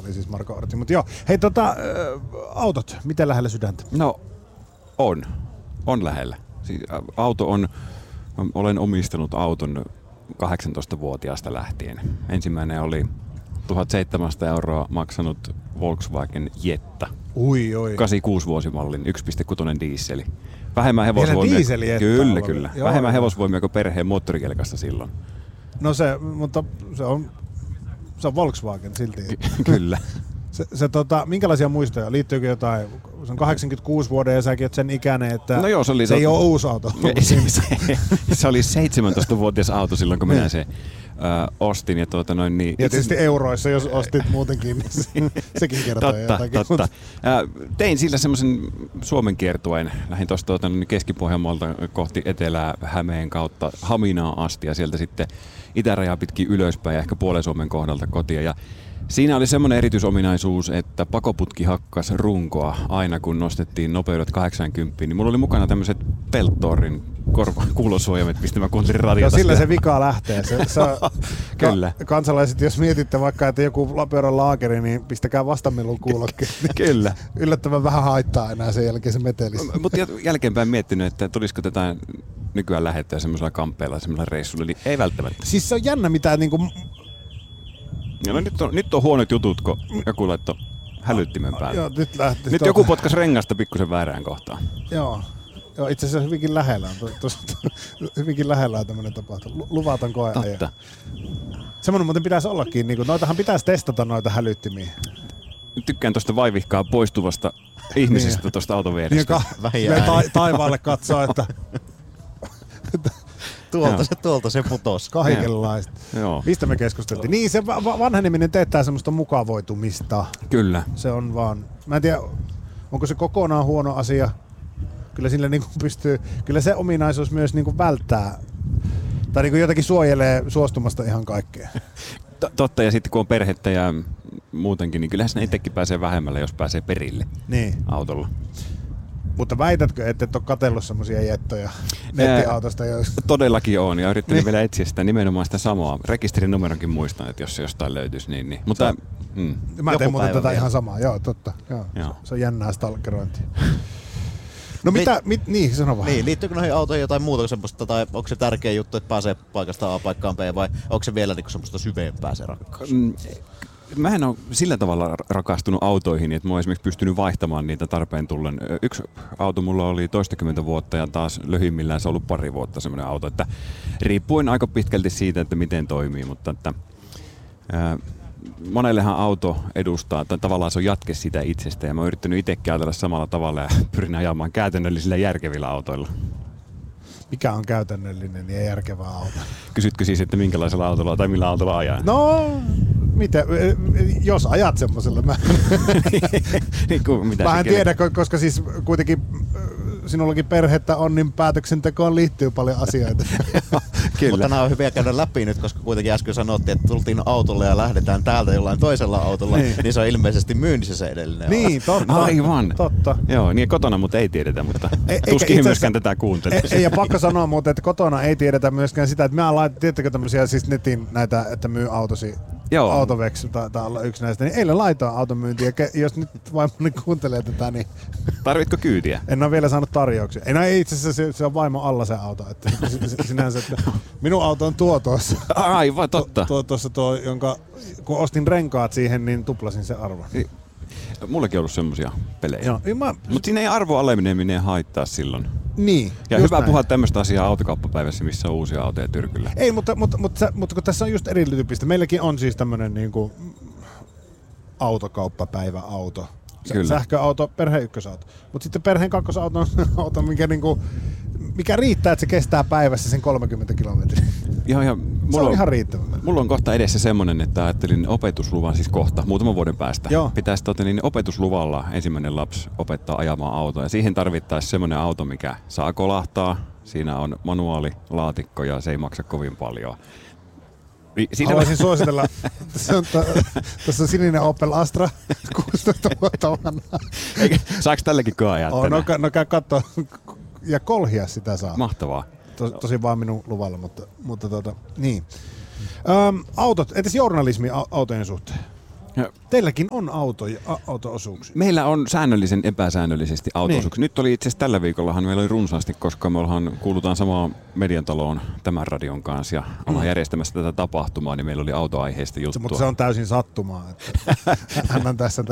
oli siis Marko Orti. Mutta joo, hei autot, miten lähellä sydäntä? No on lähellä. Siis, olen omistanut auton 18-vuotiaasta lähtien. Ensimmäinen oli 1700 euroa maksanut Volkswagen Jetta. Oi. 86 vuosimallin 1.6 dieseli. Vähemmän hevosvoimia. Kyllä. Joo, vähemmän hevosvoimia kuin perheen moottorikelkassa silloin. No mutta se on Volkswagen silti. Kyllä. Minkälaisia muistoja? Liittyykö jotain? Se on 86 vuoden ja säkin oot sen ikäinen, että no joo, se ei ole uusi auto. Se oli 17-vuotias auto silloin, kun minä se ostin. Ja tietysti euroissa, jos ostit muutenkin, niin sekin kertoo jotakin. Totta. Tein sillä semmoisen Suomen kiertueen. Lähdin tuosta Keski-Pohjanmaalta kohti Etelää Hämeen kautta Haminaan asti ja sieltä sitten itärajaa pitkin ylöspäin ja ehkä puolen Suomen kohdalta kotia. Ja siinä oli semmoinen erityisominaisuus, että pakoputki hakkas runkoa aina kun nostettiin nopeudet 80, niin mulla oli mukana tämmöiset Peltorin kuulosuojamet, mistä mä kuuntelin radiota. Sillä se vika lähtee. Kyllä. Kansalaiset, jos mietitte vaikka, että joku Lapioran laakeri, niin pistäkää vastamelun kuulokkeet. Kyllä. Yllättävän vähän haittaa enää sen jälkeen se metelissä. Mutta jälkeenpäin miettinyt, että tulisiko tätä nykyään lähettää semmoisella kampeella, semmoisella reissulla, niin ei välttämättä. Siis se on jännä mitä niinku... No nyt on huonot jutut, kun joku laittoi hälyttimen päälle. Joo, nyt joku potkas rengasta pikkusen väärään kohtaan. Joo, itse asiassa hyvinkin lähellä hyvinkin lähellä on tämmöinen tapahtuma. Luvaton koeaja. Totta. Semmoinen muuten pitäisi ollakin, niin noitahan pitäisi testata noita hälyttimiä. Tykkään tuosta vaivihkaa poistuvasta ihmisestä tuosta auton vierestä. Taivaalle katsoo, että... Tuolta se putosi. Kaikenlaista. Mistä me keskusteltiin? Niin, se vanheneminen teettää semmoista mukavoitumista. Kyllä. Se on vaan... Mä en tiedä, onko se kokonaan huono asia. Kyllä sillä niinku pystyy... Kyllä se ominaisuus myös niinku välttää... Tai niinku jotenkin suojelee suostumasta ihan kaikkea. Totta, ja sitten kun on perhettä ja muutenkin, niin kyllähän sinne itsekin pääsee vähemmällä, jos pääsee perille autolla. Mutta väitätkö, että et ole katsellut semmoisia jettoja nettiautosta? Todellakin on, ja yrittänyt vielä etsiä sitä nimenomaan sitä samaa. Rekisterinumeronkin muistan, että jos se jostain löytyisi. Niin. Mutta, mä teen muuten tätä ihan samaa, joo, totta. Joo. Se on jännää stalkerointia. No niin, sano vaan. Niin, liittyykö noihin autoihin jotain muuta semmoista, tai onko se tärkeä juttu, että pääsee paikasta A paikkaan B, vai onko se vielä niinku semmoista syvempää se rakkaus? Mä en ole sillä tavalla rakastunut autoihin, että mä oon esimerkiksi pystynyt vaihtamaan niitä tarpeen tullen. Yksi auto mulla oli 20 vuotta ja taas löhimmillään se on ollut pari vuotta semmoinen auto, että riippuen aika pitkälti siitä, että miten toimii, mutta että, monellehan auto edustaa, että tavallaan se on jatke sitä itsestä ja mä oon yrittänyt itsekin ajatella samalla tavalla ja pyrin ajamaan käytännöllisillä järkevillä autoilla. Mikä on käytännöllinen ja järkevä auto? Kysytkö siis, että minkälaisella autolla tai millä autolla ajaa? No, jos ajat semmosella. Mä en tiedä, koska siis kuitenkin sinullakin perhettä on, niin päätöksentekoon liittyy paljon asioita. Kyllä. Mutta nämä on hyviä käydä läpi nyt, koska kuitenkin äsken sanottiin, että tultiin autolla ja lähdetään täältä jollain toisella autolla, niin se on ilmeisesti myynnissä se edellinen. Niin, totta. Aivan. Totta. Joo, niin kotona, mutta ei tiedetä, mutta tuskin myöskään tätä kuuntelee. Ei, ja pakko sanoa muuten, että kotona ei tiedetä myöskään sitä, että mä laitan, tiedättekö tämmöisiä siis netin näitä, että myy autosi. Autoveksi tai olla yksi näistä, niin eilen laitoin auton myyntiä. Jos nyt vaimoni kuuntelee tätä, niin... Tarvitko kyytiä? En ole vielä saanut tarjouksia. Ei itse asiassa se on vaimo alla se auto. Että sinänsä, että minun auto on tuo tuossa. Aivan, totta. Tuo, jonka kun ostin renkaat siihen, niin tuplasin se arvon. Mullekin on ollut semmosia pelejä. Mutta siinä ei arvo aleneminen haittaa silloin. Niin. Ja hyvä näin. Puhua tämmöistä asiaa autokauppapäivässä, missä on uusia autoja tyrkyllä. Ei, mutta kun tässä on just erityyppistä. Meilläkin on siis tämmönen niinku autokauppapäiväauto. Sähköauto, perheen ykkösauto. Mutta sitten perheen kakkosauto on auto, mikä riittää, että se kestää päivässä sen 30 kilometriä. Se on ihan riittävä. Mulla on kohta edessä semmonen, että ajattelin opetusluvan siis kohta, muutaman vuoden päästä. Pitäisi opetusluvalla ensimmäinen lapsi opettaa ajamaan autoa. Ja siihen tarvittaisiin semmonen auto, mikä saa kolahtaa. Siinä on manuaalilaatikko ja se ei maksa kovin paljon. Haluaisin suositella, tässä on sininen Opel Astra, 16 vuotta vanha. Saako tällekin ajaa tänään? No käy kattoo ja kolhia sitä saa. Mahtavaa. Tosi vaan minun luvalla, mutta niin. Autot, entäs journalismi autojen suhteen? Teilläkin on auto-osuuksia. Meillä on säännöllisen epäsäännöllisesti auto-osuuksia. Nyt oli itse asiassa tällä viikollahan meillä oli runsaasti, koska me kuulutaan samaan mediantaloon tämän radion kanssa ja ollaan järjestämässä tätä tapahtumaa, niin meillä oli autoaiheista juttua. Mutta se on täysin sattumaa. Annan tässä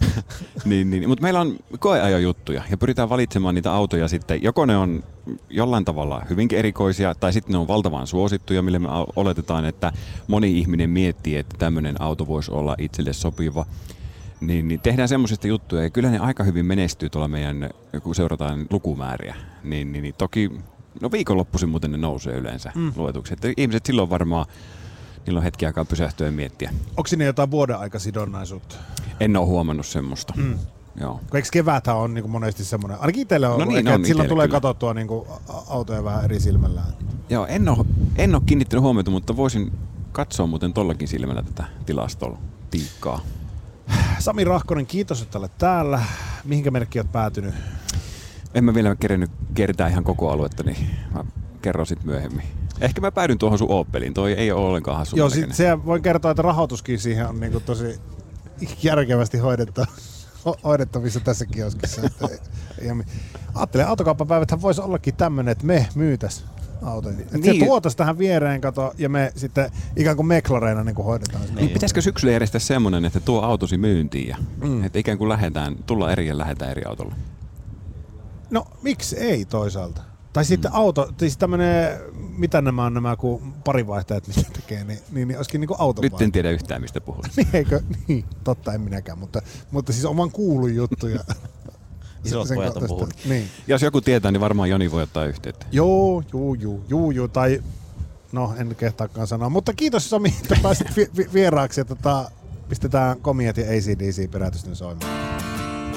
niin. Mutta meillä on koeajojuttuja ja pyritään valitsemaan niitä autoja sitten. Joko ne on jollain tavalla hyvinkin erikoisia tai sitten ne on valtavan suosittuja, millä me oletetaan, että moni ihminen miettii, että tämmöinen auto voisi olla itselle sopiva. Niin tehdään semmoisista juttuja ja kyllä ne aika hyvin menestyy tuolla meidän, kun seurataan lukumääriä. Niin toki, viikonloppuisin muuten ne nousee yleensä luetuksi. Että ihmiset silloin varmaan, niillä on hetki aikaa pysähtyä ja miettiä. Onko sinne jotain vuoden aikasidonnaisuutta? En ole huomannut semmoista. Joo. Eikö keväthän on niin monesti semmoinen, ainakin itselle on, että silloin tulee katsottua niin autoja vähän eri silmällään. Joo, en ole kiinnittänyt huomiota, mutta voisin katsoa muuten tollakin silmällä tätä tilastotiikkaa. Sami Rahkonen, kiitos, että olet täällä. Mihinkä merkkiin olet päätynyt? En mä vielä kerennyt kertaa ihan koko aluetta, niin mä kerron sit myöhemmin. Ehkä mä päädyn tuohon sun Opeliin, toi ei ole ollenkaan hassu. Joo, se voin kertoa, että rahoituskin siihen on niin tosi järkevästi hoidettavissa tässä kioskissa. Ajattelen, autokauppapäiväthän voisi ollakin tämmönen, että me myytäis autoja. Niin. Se tuotais tähän viereen, ja me sitten ikään kuin meklareina niin kuin hoidetaan. Niin. Pitäisikö syksyllä järjestää semmoinen, että tuo autosi myyntiin ja että ikään kuin tullaan eri ja lähdetään eri autolla? No, miksi ei toisaalta? Tai sitten auto, siis tämmönen, mitä nämä on nämä kuin parivaihtajat, mitä tekee, niin olisikin niinku autovaihtaja. Nyt en tiedä yhtään, mistä puhut. Niin, totta, en minäkään, mutta siis on vaan kuullut juttuja. Isot pojat on puhunut. Niin. Jos joku tietää, niin varmaan Joni voi ottaa yhteyttä. Joo, tai no en kehtaakaan sanoa, mutta kiitos Sami, että pääsit vieraaksi ja pistetään Komiat ja AC/DC perätysten soimaan.